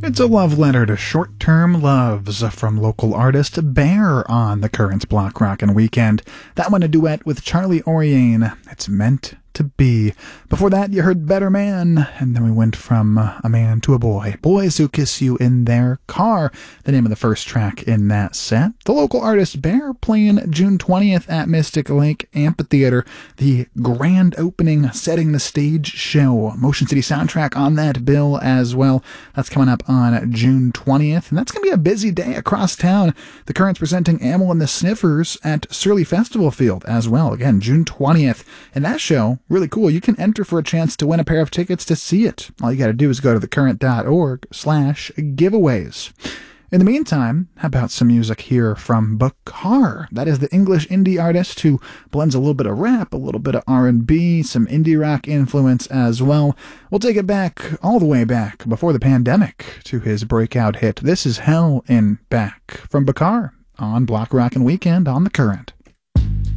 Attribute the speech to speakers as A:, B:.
A: It's a love letter to short-term loves from local artist Bear on the Current's Block Rockin' Weekend. That one a duet with Charlie Oriane. It's meant to be. Before that, you heard Better Man, and then we went from a man to a boy. Boys Who Kiss You in Their Car, the name of the first track in that set. The local artist Bear playing June 20th at Mystic Lake Amphitheater, the grand opening, setting the stage show. Motion City soundtrack on that bill as well. That's coming up on June 20th, and that's going to be a busy day across town. The Current's presenting Amyl and the Sniffers at Surly Festival Field as well. Again, June 20th. And that show, really cool. You can enter for a chance to win a pair of tickets to see it. All you got to do is go to thecurrent.org/giveaways. In the meantime, how about some music here from Bakar? That is the English indie artist who blends a little bit of rap, a little bit of R&B, some indie rock influence as well. We'll take it back, all the way back, before the pandemic, to his breakout hit, This Is Hell in Back, from Bakar on Block Rockin' Weekend on The Current.